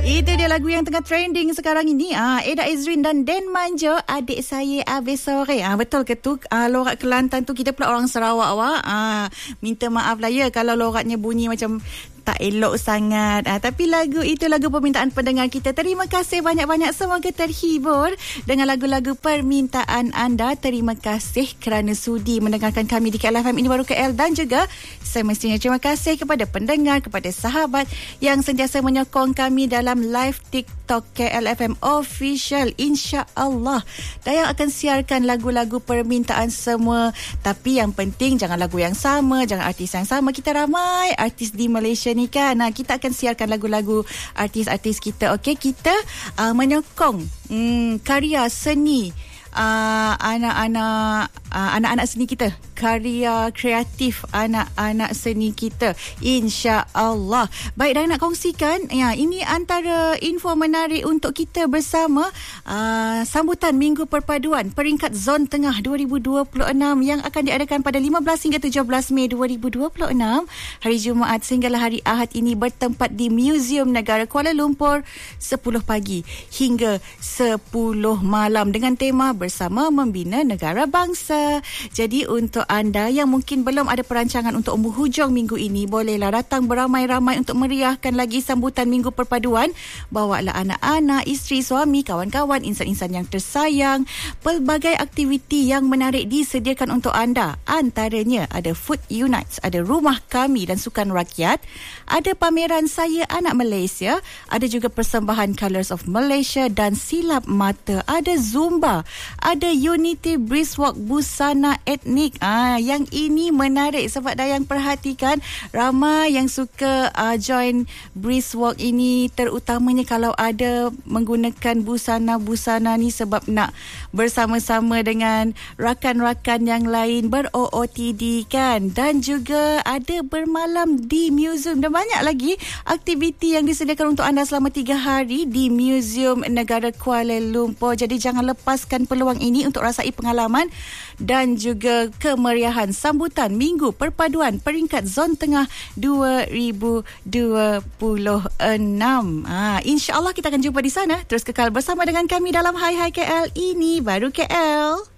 Itu dia lagu yang tengah trending sekarang ini. Eda Ezrin dan Dan Manjo, adik saya habis sore. Betul ke tu? Lorak Kelantan tu, kita pula orang Sarawak awak. Minta maaf lah ya kalau loraknya bunyi macam tak elok sangat. Tapi lagu itu lagu permintaan pendengar kita. Terima kasih banyak-banyak. Semoga terhibur dengan lagu-lagu permintaan anda. Terima kasih kerana sudi mendengarkan kami di KLFM Ini Baru KL. Dan juga semestinya terima kasih kepada pendengar, kepada sahabat yang sentiasa menyokong kami dalam live TikTok KLFM Official. InsyaAllah Dayang akan siarkan lagu-lagu permintaan semua. Tapi yang penting jangan lagu yang sama, jangan artis yang sama. Kita ramai artis di Malaysia ni kan. Kita akan siarkan lagu-lagu artis-artis kita. Okey, kita menyokong karya seni anak-anak seni kita, karya kreatif anak-anak seni kita, insya-Allah. Baik, dah nak kongsikan ini antara info menarik untuk kita bersama. Sambutan Minggu Perpaduan Peringkat Zon Tengah 2026 yang akan diadakan pada 15 hingga 17 Mei 2026, hari Jumaat sehinggalah hari Ahad ini, bertempat di Museum Negara Kuala Lumpur 10 pagi hingga 10 malam dengan tema Bersama Membina Negara Bangsa. Jadi untuk anda yang mungkin belum ada perancangan untuk menghujung minggu ini, bolehlah datang beramai-ramai untuk meriahkan lagi sambutan Minggu Perpaduan. Bawalah anak-anak, isteri, suami, kawan-kawan, insan-insan yang tersayang. Pelbagai aktiviti yang menarik disediakan untuk anda. Antaranya ada Food Unites, ada Rumah Kami dan Sukan Rakyat, ada pameran Saya Anak Malaysia, ada juga persembahan Colours of Malaysia dan Silap Mata, ada Zumba, ada Unity Brisk Walk busana etnik. Yang ini menarik sebab Dayang perhatikan ramai yang suka join brisk walk ini, terutamanya kalau ada menggunakan busana-busana ni sebab nak bersama-sama dengan rakan-rakan yang lain ber-OOTD kan. Dan juga ada bermalam di museum dan banyak lagi aktiviti yang disediakan untuk anda selama 3 hari di Museum Negara Kuala Lumpur. Jadi jangan lepaskan peluang ini untuk rasai pengalaman dan juga kemeriahan sambutan Minggu Perpaduan Peringkat Zon Tengah 2026. InsyaAllah kita akan jumpa di sana. Terus kekal bersama dengan kami dalam Hai Hai KL Ini Baru KL.